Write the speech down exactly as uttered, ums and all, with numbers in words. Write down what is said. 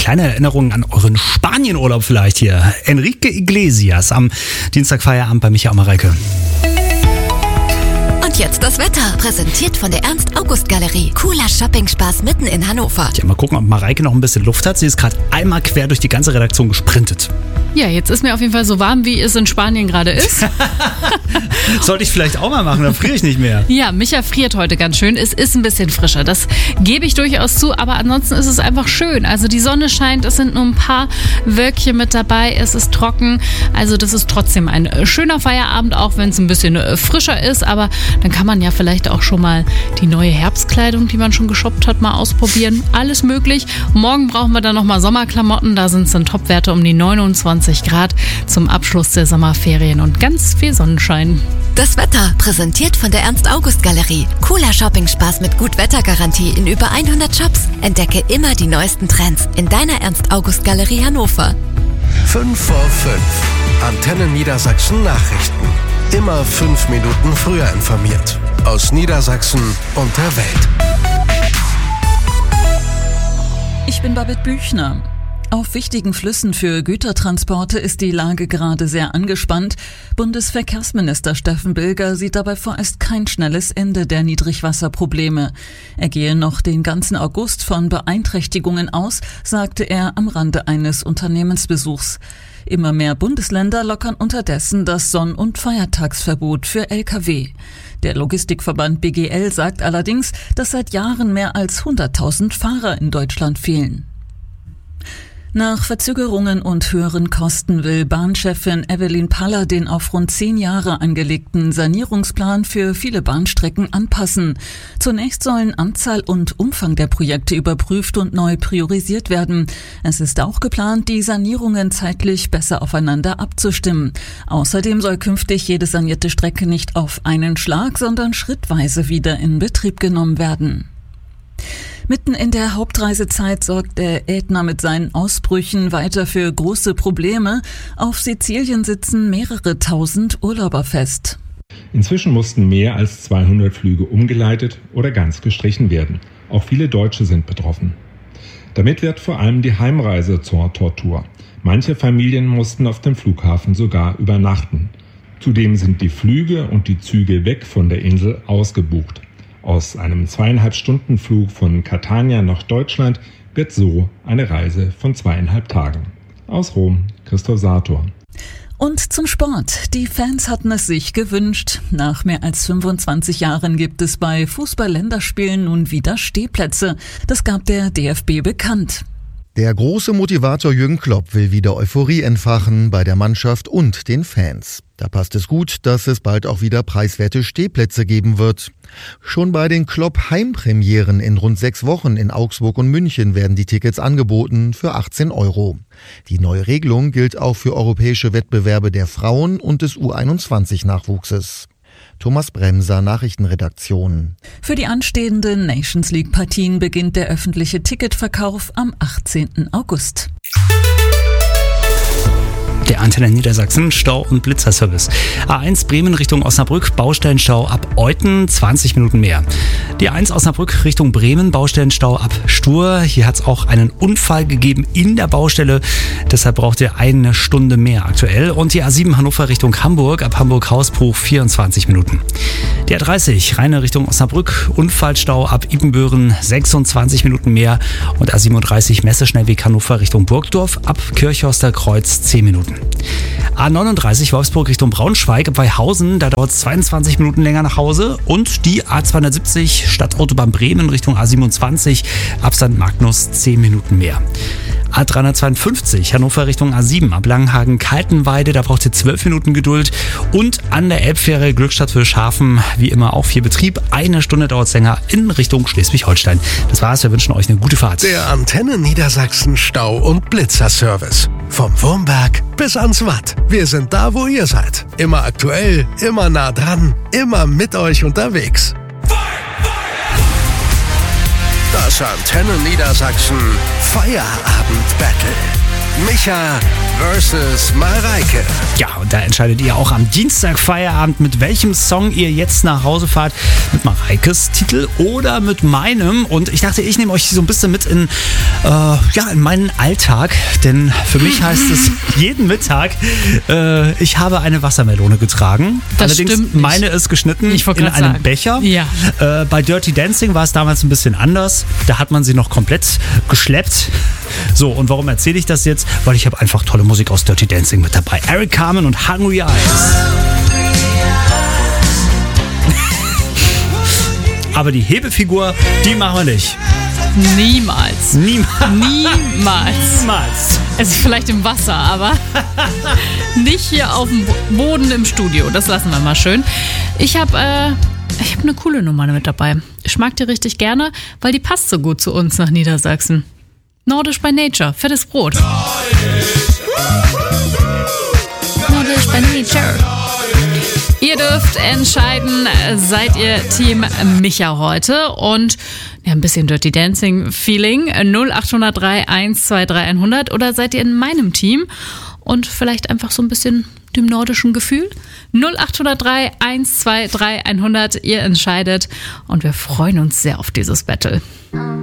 kleine Erinnerung an euren Spanienurlaub vielleicht hier. Enrique Iglesias am Dienstag Feierabend bei Micha und Mareike. Und jetzt das Wetter, präsentiert von der Ernst-August-Galerie. Cooler Shopping-Spaß mitten in Hannover. Ja, mal gucken, ob Mareike noch ein bisschen Luft hat. Sie ist gerade einmal quer durch die ganze Redaktion gesprintet. Ja, jetzt ist mir auf jeden Fall so warm, wie es in Spanien gerade ist. Sollte ich vielleicht auch mal machen, dann friere ich nicht mehr. Ja, Micha friert heute ganz schön. Es ist ein bisschen frischer, das gebe ich durchaus zu, aber ansonsten ist es einfach schön. Also die Sonne scheint, es sind nur ein paar Wölkchen mit dabei, es ist trocken. Also das ist trotzdem ein schöner Feierabend, auch wenn es ein bisschen frischer ist. Aber dann kann man ja vielleicht auch schon mal die neue Herbstkleidung, die man schon geshoppt hat, mal ausprobieren. Alles möglich. Morgen brauchen wir dann nochmal Sommerklamotten, da sind es dann Topwerte um die neunundzwanzig Grad zum Abschluss der Sommerferien und ganz viel Sonnenschein. Das Wetter, präsentiert von der Ernst-August-Galerie. Cooler Shopping-Spaß mit Gut-Wetter-Garantie in über hundert Shops. Entdecke immer die neuesten Trends in deiner Ernst-August-Galerie Hannover. fünf vor fünf. Antenne Niedersachsen Nachrichten. Immer fünf Minuten früher informiert. Aus Niedersachsen und der Welt. Ich bin Babette Büchner. Auf wichtigen Flüssen für Gütertransporte ist die Lage gerade sehr angespannt. Bundesverkehrsminister Steffen Bilger sieht dabei vorerst kein schnelles Ende der Niedrigwasserprobleme. Er gehe noch den ganzen August von Beeinträchtigungen aus, sagte er am Rande eines Unternehmensbesuchs. Immer mehr Bundesländer lockern unterdessen das Sonn- und Feiertagsverbot für L K W. Der Logistikverband B G L sagt allerdings, dass seit Jahren mehr als hunderttausend Fahrer in Deutschland fehlen. Nach Verzögerungen und höheren Kosten will Bahnchefin Evelyn Paller den auf rund zehn Jahre angelegten Sanierungsplan für viele Bahnstrecken anpassen. Zunächst sollen Anzahl und Umfang der Projekte überprüft und neu priorisiert werden. Es ist auch geplant, die Sanierungen zeitlich besser aufeinander abzustimmen. Außerdem soll künftig jede sanierte Strecke nicht auf einen Schlag, sondern schrittweise wieder in Betrieb genommen werden. Mitten in der Hauptreisezeit sorgt der Ätna mit seinen Ausbrüchen weiter für große Probleme. Auf Sizilien sitzen mehrere tausend Urlauber fest. Inzwischen mussten mehr als zweihundert Flüge umgeleitet oder ganz gestrichen werden. Auch viele Deutsche sind betroffen. Damit wird vor allem die Heimreise zur Tortur. Manche Familien mussten auf dem Flughafen sogar übernachten. Zudem sind die Flüge und die Züge weg von der Insel ausgebucht. Aus einem zweieinhalb Stunden Flug von Catania nach Deutschland wird so eine Reise von zweieinhalb Tagen. Aus Rom, Christoph Sator. Und zum Sport. Die Fans hatten es sich gewünscht. Nach mehr als fünfundzwanzig Jahren gibt es bei Fußball-Länderspielen nun wieder Stehplätze. Das gab der D F B bekannt. Der große Motivator Jürgen Klopp will wieder Euphorie entfachen bei der Mannschaft und den Fans. Da passt es gut, dass es bald auch wieder preiswerte Stehplätze geben wird. Schon bei den Klopp-Heimpremieren in rund sechs Wochen in Augsburg und München werden die Tickets angeboten für achtzehn Euro. Die neue Regelung gilt auch für europäische Wettbewerbe der Frauen und des U einundzwanzig Nachwuchses. Thomas Bremser, Nachrichtenredaktion. Für die anstehenden Nations League-Partien beginnt der öffentliche Ticketverkauf am achtzehnten August. Der Antenne Niedersachsen Stau- und Blitzerservice. A eins Bremen Richtung Osnabrück, Baustellenstau ab Euthen, zwanzig Minuten mehr. Die A eins Osnabrück Richtung Bremen, Baustellenstau ab Stur. Hier hat es auch einen Unfall gegeben in der Baustelle, deshalb braucht ihr eine Stunde mehr aktuell. Und die A sieben Hannover Richtung Hamburg, ab Hamburg-Hausbruch, vierundzwanzig Minuten. Die A dreißig Rheine Richtung Osnabrück, Unfallstau ab Ibbenbüren, sechsundzwanzig Minuten mehr. Und A siebenunddreißig Messeschnellweg Hannover Richtung Burgdorf, ab Kirchhorster Kreuz, zehn Minuten. A neununddreißig Wolfsburg Richtung Braunschweig, bei Hausen, da dauert es zweiundzwanzig Minuten länger nach Hause. Und die A zweihundertsiebzig Stadtautobahn Bremen Richtung A siebenundzwanzig, ab Sankt Magnus, zehn Minuten mehr. A dreihundertzweiundfünfzig Hannover Richtung A sieben, ab Langenhagen-Kaltenweide, da braucht ihr zwölf Minuten Geduld. Und an der Elbfähre Glückstadt für Schafen, wie immer auch viel Betrieb. Eine Stunde dauert es länger in Richtung Schleswig-Holstein. Das war's, wir wünschen euch eine gute Fahrt. Der Antenne Niedersachsen Stau- und Blitzerservice. Vom Wurmberg bis ans Watt. Wir sind da, wo ihr seid. Immer aktuell, immer nah dran, immer mit euch unterwegs. Das Antenne Niedersachsen Feierabend-Battle. Micha versus Mareike. Ja, und da entscheidet ihr auch am Dienstag Feierabend, mit welchem Song ihr jetzt nach Hause fahrt. Mit Mareikes Titel oder mit meinem. Und ich dachte, ich nehme euch so ein bisschen mit in, äh, ja, in meinen Alltag. Denn für mich heißt es jeden Mittag, äh, ich habe eine Wassermelone getragen. Das Allerdings stimmt nicht. meine ist geschnitten Ich wollte in gerade einem sagen. Becher. Ja. Äh, bei Dirty Dancing war es damals ein bisschen anders. Da hat man sie noch komplett geschleppt. So, und warum erzähle ich das jetzt? Weil ich habe einfach tolle Musik aus Dirty Dancing mit dabei. Eric Carmen und Hungry Eyes. Aber die Hebefigur, die machen wir nicht. Niemals. Niemals. Niemals. Niemals. Es ist vielleicht im Wasser, aber nicht hier auf dem Boden im Studio. Das lassen wir mal schön. Ich habe äh, ich hab eine coole Nummer mit dabei. Ich mag die richtig gerne, weil die passt so gut zu uns nach Niedersachsen. Nordisch by Nature, fettes Brot. Nordisch by Nature. Ihr dürft entscheiden, seid ihr Team Micha heute und ja, ein bisschen Dirty Dancing Feeling null acht null drei eins zwei drei hundert oder seid ihr in meinem Team und vielleicht einfach so ein bisschen dem nordischen Gefühl? null acht null drei eins zwei drei hundert, ihr entscheidet und wir freuen uns sehr auf dieses Battle.